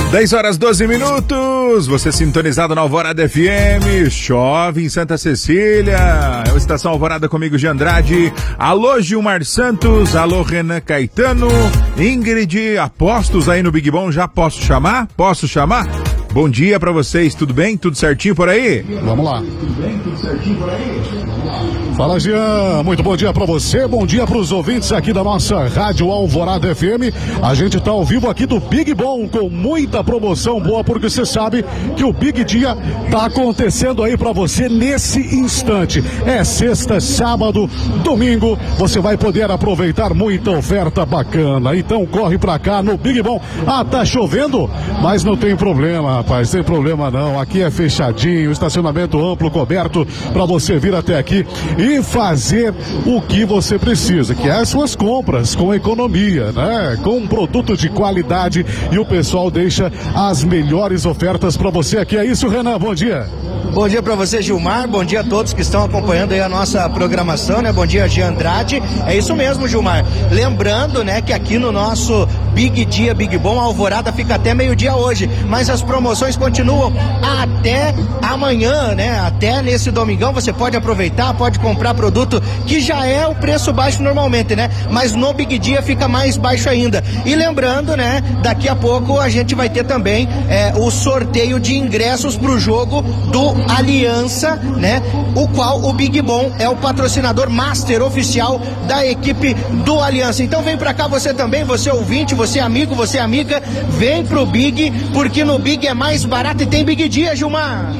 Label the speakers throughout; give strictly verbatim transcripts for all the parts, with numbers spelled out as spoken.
Speaker 1: dez horas, doze minutos, você sintonizado na Alvorada F M, chove em Santa Cecília, é o Estação Alvorada comigo de Andrade, alô Gilmar Santos, alô Renan Caetano, Ingrid, apostos aí no Big Bom, já posso chamar? Posso chamar? Bom dia pra vocês, tudo bem? Tudo certinho por aí?
Speaker 2: Vamos lá. Tudo bem? Tudo certinho por aí? Fala, Jean, muito bom dia pra você, bom dia pros ouvintes aqui da nossa Rádio Alvorada F M. A gente tá ao vivo aqui do Big Bom com muita promoção boa, porque você sabe que o Big Dia tá acontecendo aí pra você nesse instante. É sexta, sábado, domingo, você vai poder aproveitar muita oferta bacana. Então corre pra cá no Big Bom. Ah, tá chovendo? Mas não tem problema, rapaz, tem problema não. Aqui é fechadinho, estacionamento amplo, coberto, pra você vir até aqui e fazer o que você precisa, que é as suas compras com economia, né? Com um produto de qualidade, e o pessoal deixa as melhores ofertas para você aqui. É isso, Renan, bom dia.
Speaker 3: Bom dia para você, Gilmar, bom dia a todos que estão acompanhando aí a nossa programação, né? Bom dia, Jean Andrade. É isso mesmo, Gilmar. Lembrando, né, que aqui no nosso Big Dia, Big Bom, a Alvorada fica até meio-dia hoje, mas as promoções continuam até amanhã, né? Até nesse domingão você pode aproveitar, pode comprar produto que já é o preço baixo normalmente, né? Mas no Big Dia fica mais baixo ainda. E lembrando, né, daqui a pouco a gente vai ter também é, o sorteio de ingressos pro jogo do Aliança, né? O qual o Big Bom é o patrocinador master oficial da equipe do Aliança. Então vem pra cá você também, você ouvinte, você amigo, você amiga, vem pro Big, porque no Big é mais barato e tem Big Dia, Gilmar.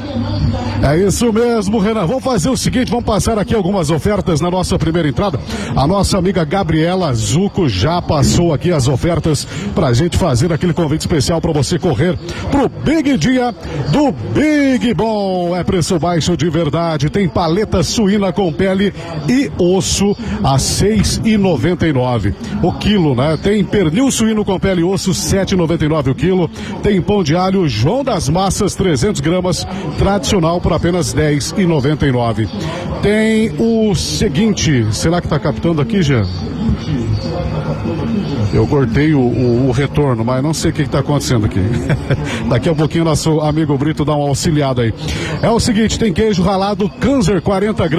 Speaker 2: É isso mesmo, Renan. Vamos fazer o seguinte, vamos passar aqui algumas ofertas na nossa primeira entrada. A nossa amiga Gabriela Zuco já passou aqui as ofertas pra gente fazer aquele convite especial pra você correr pro Big Dia do Big Bom. É preço baixo de verdade. Tem paleta suína com pele e osso a seis e noventa e nove o quilo, né? Tem pernil suíno com pele e osso sete e noventa e nove o quilo. Tem pão de alho João das Massas trezentos gramas tradicional por apenas dez e noventa e nove. Tem o seguinte, será que tá captando aqui, Jean? Eu cortei o, o, o retorno, mas não sei o que está acontecendo aqui. Daqui a pouquinho nosso amigo Brito dá uma auxiliada aí. É o seguinte, tem queijo ralado Câncer quarenta gramas.